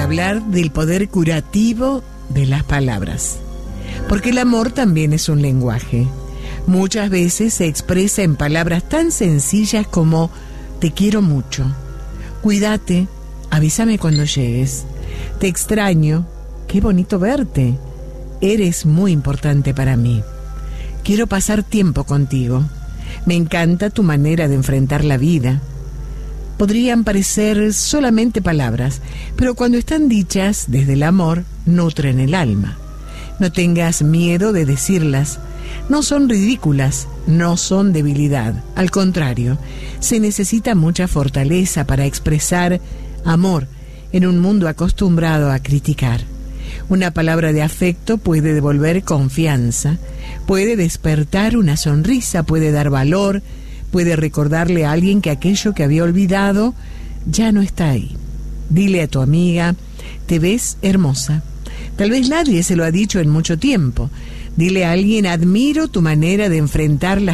hablar del poder curativo de las palabras, porque el amor también es un lenguaje. Muchas veces se expresa en palabras tan sencillas como te quiero mucho, cuídate, avísame cuando llegues, te extraño, qué bonito verte, eres muy importante para mí, quiero pasar tiempo contigo, me encanta tu manera de enfrentar la vida. Podrían parecer solamente palabras, pero cuando están dichas desde el amor, nutren el alma. No tengas miedo de decirlas. No son ridículas, no son debilidad. Al contrario, se necesita mucha fortaleza para expresar amor en un mundo acostumbrado a criticar. Una palabra de afecto puede devolver confianza, puede despertar una sonrisa, puede dar valor, puede recordarle a alguien que aquello que había olvidado ya no está ahí. Dile a tu amiga, te ves hermosa. Tal vez nadie se lo ha dicho en mucho tiempo. Dile a alguien, admiro tu manera de enfrentar las